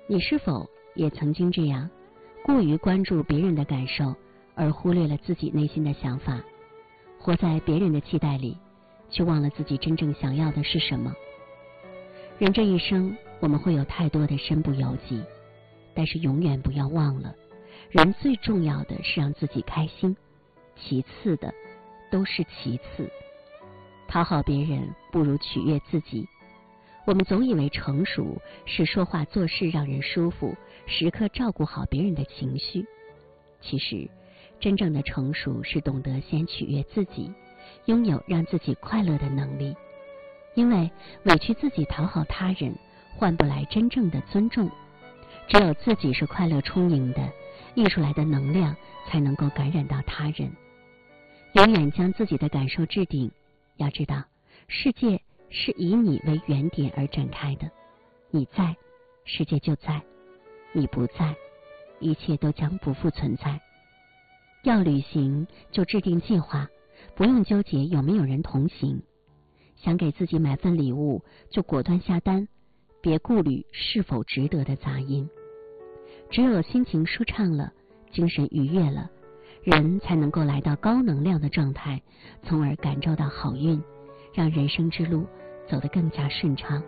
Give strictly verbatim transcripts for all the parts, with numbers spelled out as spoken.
你是否也曾经这样，过于关注别人的感受，而忽略了自己内心的想法，活在别人的期待里，却忘了自己真正想要的是什么？人这一生，我们会有太多的身不由己，但是永远不要忘了，人最重要的是让自己开心，其次的都是其次。讨好别人不如取悦自己。我们总以为成熟是说话做事让人舒服，时刻照顾好别人的情绪。其实真正的成熟是懂得先取悦自己，拥有让自己快乐的能力。因为委屈自己讨好他人，换不来真正的尊重。只有自己是快乐充盈的，溢出来的能量才能够感染到他人。永远将自己的感受置顶，要知道世界是以你为原点而展开的，你在，世界就在；你不在，一切都将不复存在。要旅行就制定计划，不用纠结有没有人同行。想给自己买份礼物，就果断下单，别顾虑是否值得的杂音。只有心情舒畅了，精神愉悦了，人才能够来到高能量的状态，从而感受到好运，让人生之路走得更加顺畅。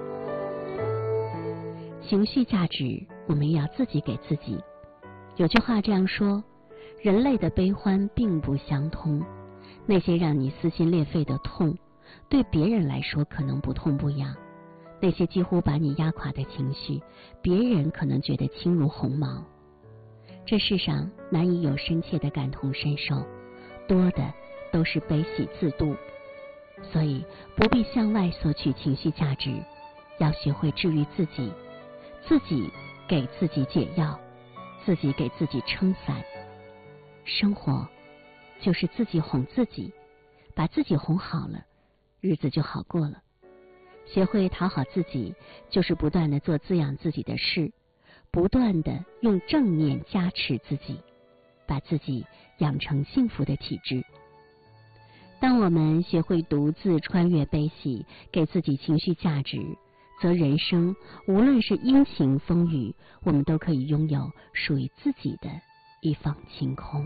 情绪价值我们也要自己给自己。有句话这样说，人类的悲欢并不相通，那些让你撕心裂肺的痛，对别人来说可能不痛不痒，那些几乎把你压垮的情绪，别人可能觉得轻如鸿毛。这世上难以有深切的感同身受，多的都是悲喜自度。所以不必向外索取情绪价值，要学会治愈自己，自己给自己解药，自己给自己撑伞。生活就是自己哄自己，把自己哄好了，日子就好过了。学会讨好自己，就是不断地做滋养自己的事，不断地用正念加持自己，把自己养成幸福的体质。当我们学会独自穿越悲喜，给自己情绪价值，则人生无论是阴晴风雨，我们都可以拥有属于自己的一方晴空。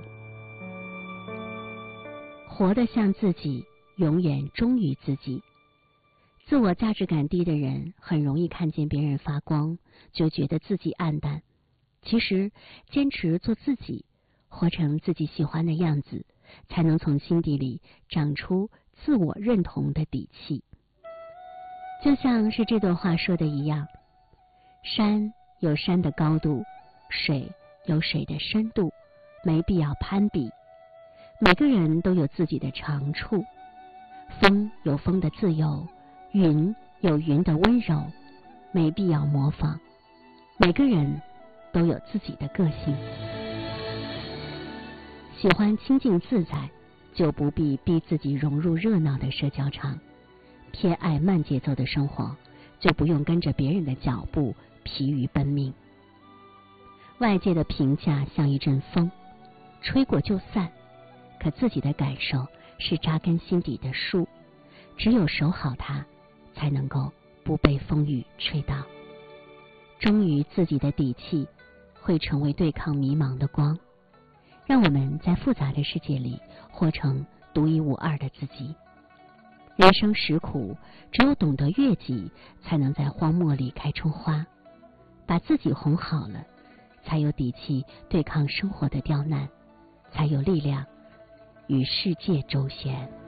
活得像自己，永远忠于自己。自我价值感低的人，很容易看见别人发光，就觉得自己暗淡。其实坚持做自己，活成自己喜欢的样子，才能从心底里长出自我认同的底气。就像是这段话说的一样，山有山的高度，水有水的深度，没必要攀比。每个人都有自己的长处，风有风的自由，云有云的温柔，没必要模仿。每个人都有自己的个性。喜欢清静自在，就不必逼自己融入热闹的社交场；偏爱慢节奏的生活，就不用跟着别人的脚步疲于奔命。外界的评价像一阵风，吹过就散，可自己的感受是扎根心底的树，只有守好它，才能够不被风雨吹倒。忠于自己的底气，会成为对抗迷茫的光，让我们在复杂的世界里活成独一无二的自己。人生实苦，只有懂得悦己，才能在荒漠里开出花。把自己哄好了，才有底气对抗生活的刁难，才有力量与世界周旋。